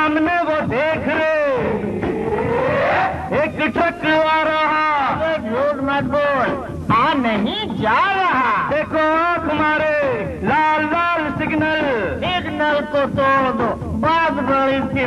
सामने वो देख रहे, एक ट्रक आ रहा। झूठ मत बोल, आ नहीं जा रहा। देखो आंख मारे, लाल लाल सिग्नल। सिग्नल को तोड़ दो, बात बड़ी सी